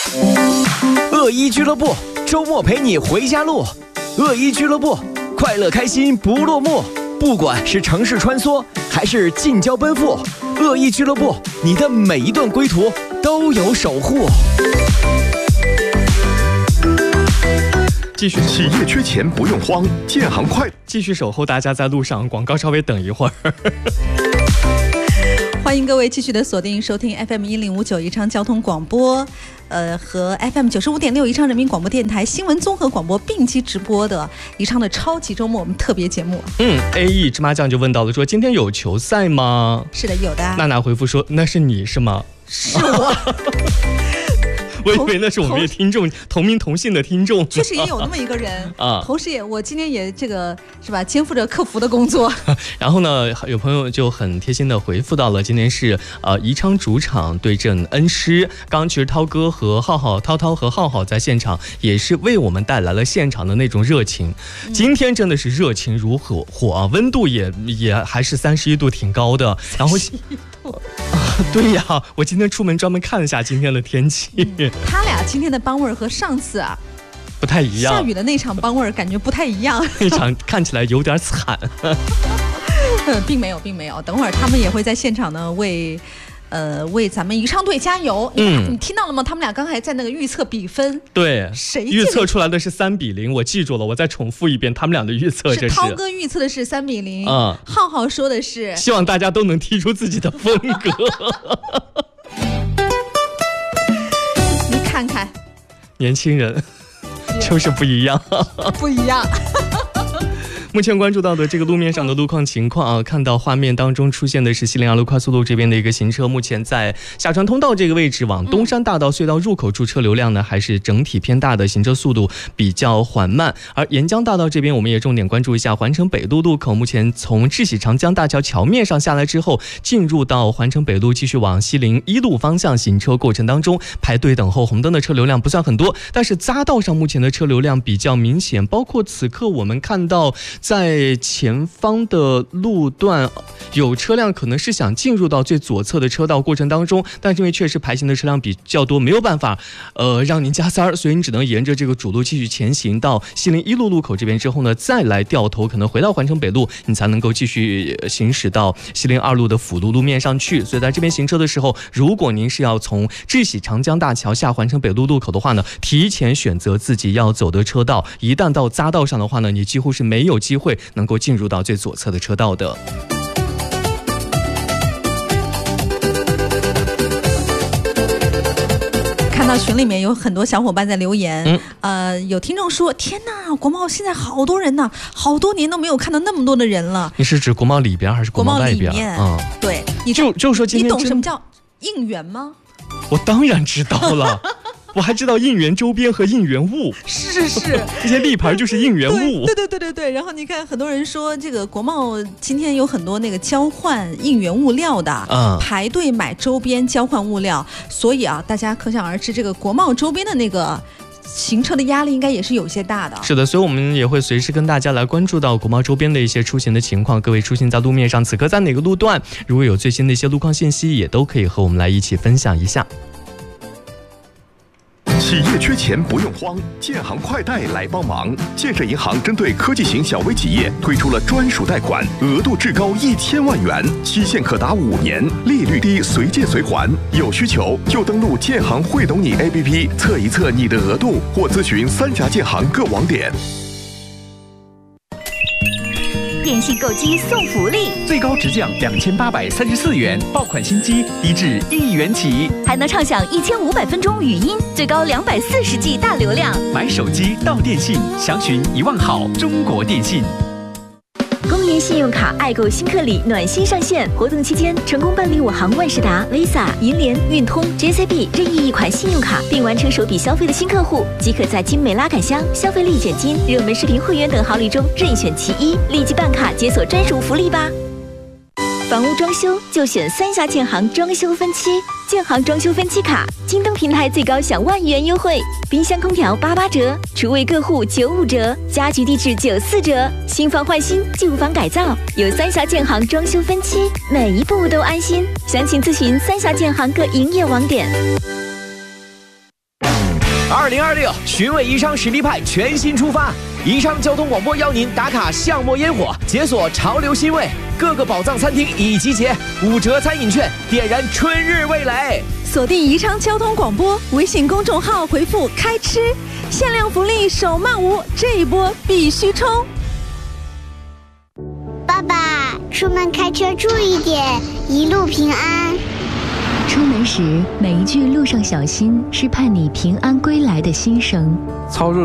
恶一俱乐部，周末陪你回家路。恶一俱乐部，快乐开心不落幕。不管是城市穿梭，还是近郊奔赴，恶一俱乐部，你的每一段归途都有守护。 继续，企业缺钱不用慌，建行快继续守候大家在路上，广告稍微等一会儿。 欢迎各位继续的锁定收听 FM1059 宜昌交通广播，和 FM95.6 宜昌人民广播电台新闻综合广播并机直播的宜昌的超级周末我们特别节目。 AE 芝麻酱就问到了说，今天有球赛吗？ 是的，有的。 娜娜回复说，那是你是吗？ 是我。 我以为那是我们的听众，同名同姓的听众。 确实也有那么一个人啊，同时我今天也这个是吧，肩负着客服的工作。 然后呢，有朋友就很贴心的回复到了，今天是宜昌主场对阵恩施。刚刚其实涛哥和涛涛和浩浩在现场也是为我们带来了现场的那种热情。今天真的是热情如火啊，温度也还是31度，挺高的。然后对呀，我今天出门专门看了一下今天的天气。 他俩今天的帮味儿和上次不太一样， 下雨的那场帮味儿感觉不太一样， 那场看起来有点惨。 并没有，等会儿他们也会在现场呢为咱们宜昌队加油。你听到了吗？他们俩刚才在那个预测比分， 对， 谁预测出来的是3-0，我记住了，我再重复一遍他们俩的预测。 是涛哥预测的是3-0，浩浩说的是希望大家都能踢出自己的风格。 你看看， 年轻人就是不一样， 不一样。 目前关注到的这个路面上的路况情况看到画面当中出现的是西陵2路快速路这边的一个行车，目前在下船通道这个位置往东山大道隧道入口处车流量呢还是整体偏大的，行车速度比较缓慢。而沿江大道这边我们也重点关注一下环城北路路口，目前从智喜长江大桥桥面上下来之后，进入到环城北路继续往西陵1路方向行车过程当中，排队等候红灯的车流量不算很多，但是匝道上目前的车流量比较明显，包括此刻我们看到在前方的路段有车辆可能是想进入到最左侧的车道过程当中，但是因为确实排行的车辆比较多，没有办法让您加塞儿，所以你只能沿着这个主路继续前行到西陵1路路口这边之后呢，再来掉头可能回到环城北路，你才能够继续行驶到西陵2路的辅路路面上去。所以在这边行车的时候，如果您是要从智喜长江大桥下环城北路路口的话呢，提前选择自己要走的车道，一旦到匝道上的话呢，你几乎是没有机会能够进入到最左侧的车道的。 看到群里面有很多小伙伴在留言，有听众说，天哪，国贸现在好多人呢，好多年都没有看到那么多的人了。 你是指国贸里边还是国贸外边？ 对， 就说今天你懂什么叫应援吗？ 我当然知道了。我还知道应援周边和应援物， 是这些立牌就是应援物。 对。然后你看，很多人说这个国贸今天有很多那个交换应援物料的，排队买周边交换物料，所以大家可想而知，这个国贸周边的那个行车的压力应该也是有些大的。 是的，所以我们也会随时跟大家来关注到国贸周边的一些出行的情况。各位出行在路面上，此刻在哪个路段，如果有最新的一些路况信息，也都可以和我们来一起分享一下。 企业缺钱不用慌，建行快贷来帮忙。建设银行针对科技型小微企业推出了专属贷款，额度至高1000万元，期限可达5年，利率低，随借随还。有需求就登录建行会懂你 APP 测一测你的额度，或咨询3家建行各网点。 电信购机送福利， 最高直降2834元，爆款新机低至1元起， 还能畅享1500分钟语音，最高240G 大流量。 买手机到电信，详询1万好中国电信。 公银信用卡爱购新客礼暖心上线，活动期间成功办理我行万事达、Visa、银联、运通、JCB 任意一款信用卡，并完成首笔消费的新客户，即可在精美拉杆箱、消费立减金、热门视频会员等好礼中任选其一，立即办卡解锁专属福利吧。房屋装修就选3峡建行装修分期，建行装修分期卡，京东平台最高享1万元优惠，冰箱空调88折，厨卫各户95折，家居地质94折，新房换新，旧房改造，有3峡建行装修分期，每一步都安心。详情咨询3峡建行各营业网点。 2026寻味宜昌实力派全新出发，宜昌交通广播邀您打卡巷陌烟火，解锁潮流新味，各个宝藏餐厅已集结，5折餐饮券，点燃春日味蕾。 锁定宜昌交通广播微信公众号，回复开吃，限量福利手慢无，这一波必须冲！ 爸爸，出门开车注意点，一路平安。 出门时每一句路上小心，是盼你平安归来的心声。 操作